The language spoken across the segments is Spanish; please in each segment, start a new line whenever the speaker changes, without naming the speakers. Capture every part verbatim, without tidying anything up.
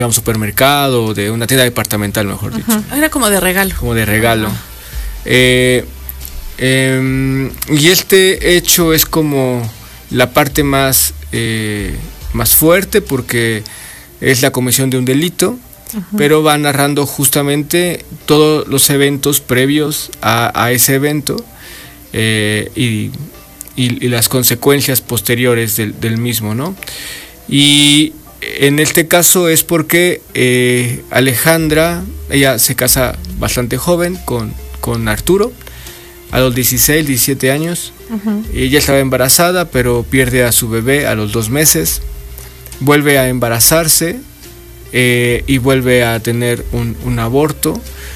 un supermercado o de una tienda departamental, mejor dicho.
Uh-huh. Era como de regalo.
Como de regalo. Uh-huh. Eh, eh, y este hecho es como la parte más, eh, más fuerte porque es la comisión de un delito, uh-huh. pero va narrando justamente todos los eventos previos a, a ese evento eh, y, y, y las consecuencias posteriores del, del mismo, ¿no? Y en este caso es porque eh, Alejandra, ella se casa bastante joven con, con Arturo, a los dieciséis, diecisiete años. Uh-huh. Ella estaba embarazada, pero pierde a su bebé a los dos meses, vuelve a embarazarse eh, y vuelve a tener un, un aborto,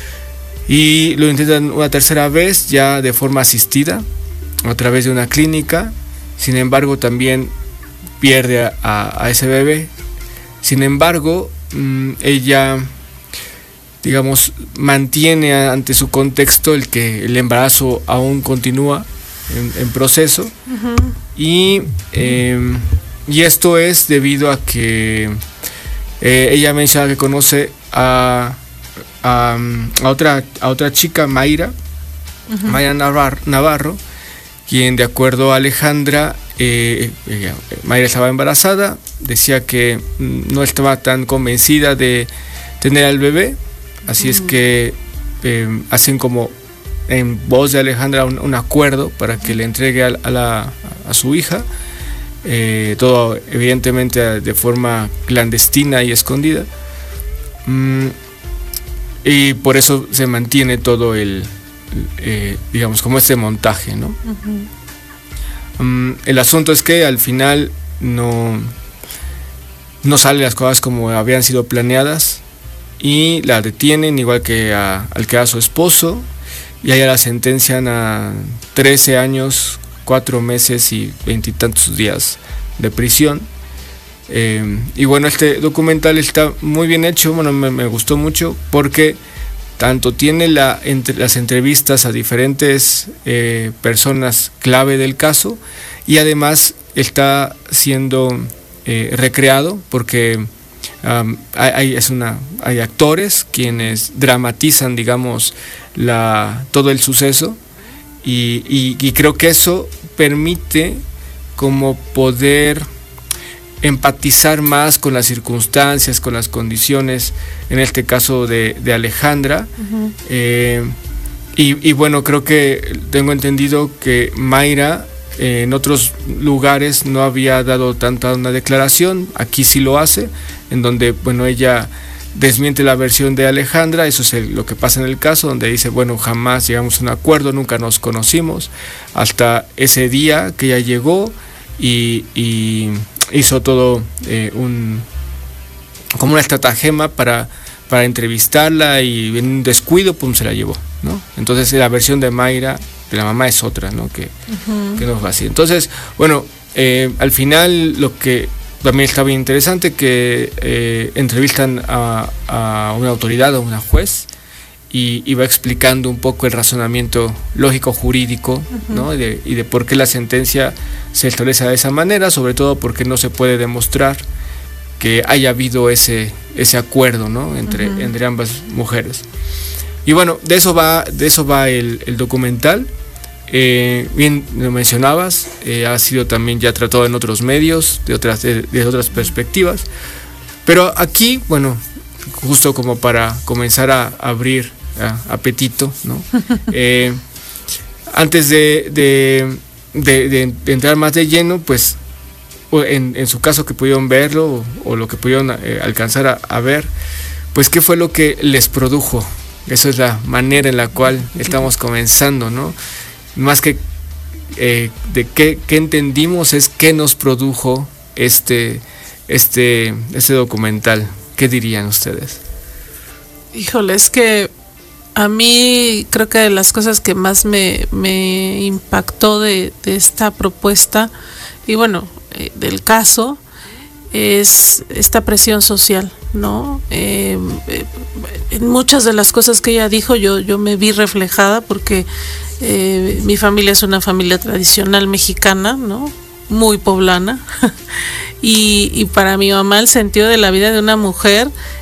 y lo intentan una tercera vez ya de forma asistida a través de una clínica. Sin embargo, también pierde a, a, a ese bebé. Sin embargo, mmm, ella, digamos, mantiene ante su contexto el que el embarazo aún continúa en, en proceso. Uh-huh. y, eh, y esto es debido a que eh, ella menciona que conoce a, a, a, otra, a otra chica, Mayra, uh-huh. Mayra Navarro, Navarro, quien, de acuerdo a Alejandra, eh, ella, Mayra estaba embarazada, decía que no estaba tan convencida de tener al bebé, así uh-huh. es que eh, hacen como en voz de Alejandra un, un acuerdo para que le entregue a, a, la, a su hija, eh, todo evidentemente de forma clandestina y escondida, mm, y por eso se mantiene todo el, eh, digamos, como este montaje, ¿no? Uh-huh. Um, el asunto es que al final no, no salen las cosas como habían sido planeadas y la detienen, igual que a, al que era su esposo, y a ella la sentencian a trece años, cuatro meses y veintitantos días de prisión. Eh, y bueno, este documental está muy bien hecho, bueno, me, me gustó mucho porque tanto tiene la, entre, las entrevistas a diferentes eh, personas clave del caso, y además está siendo eh, recreado porque um, hay, hay, es una, hay actores quienes dramatizan, digamos, la, todo el suceso, y, y, y creo que eso permite como poder empatizar más con las circunstancias, con las condiciones, en este caso de, de Alejandra. Uh-huh. eh, y, y bueno, creo que tengo entendido que Mayra eh, en otros lugares no había dado tanta una declaración, aquí sí lo hace, en donde, bueno, ella desmiente la versión de Alejandra. Eso es el, lo que pasa en el caso, donde dice, bueno, jamás llegamos a un acuerdo, nunca nos conocimos, hasta ese día que ella llegó y... y hizo todo eh, un como una estratagema para, para entrevistarla, y en un descuido pum se la llevó, ¿no? Entonces la versión de Mayra, de la mamá, es otra, ¿no? Que, uh-huh. que no fue así. Entonces, bueno, eh, al final lo que también está bien interesante, que eh, entrevistan a, a una autoridad, a una juez, y, y va explicando un poco el razonamiento lógico jurídico, uh-huh. ¿no? Y de, y de por qué la sentencia se establece de esa manera, sobre todo porque no se puede demostrar que haya habido ese, ese acuerdo, ¿no? entre, uh-huh. entre ambas mujeres. Y bueno, de eso va, de eso va el, el documental. Eh, bien lo mencionabas, eh, ha sido también ya tratado en otros medios, de otras, de, de otras perspectivas, pero aquí, bueno, justo como para comenzar a abrir a, apetito, ¿no? eh, antes de, de, de, de, de entrar más de lleno, pues en, en su caso que pudieron verlo o, o lo que pudieron eh, alcanzar a, a ver, pues qué fue lo que les produjo. Esa es la manera en la cual estamos comenzando, ¿no? Más que eh, de qué, qué entendimos, es qué nos produjo este, este, este documental. ¿Qué dirían ustedes?
Híjole, es que a mí creo que de las cosas que más me, me impactó de, de esta propuesta, y bueno, eh, del caso, es esta presión social, ¿no? Eh, eh, en muchas de las cosas que ella dijo yo, yo me vi reflejada, porque eh, mi familia es una familia tradicional mexicana, ¿no? Muy poblana, y, y para mi mamá el sentido de la vida de una mujer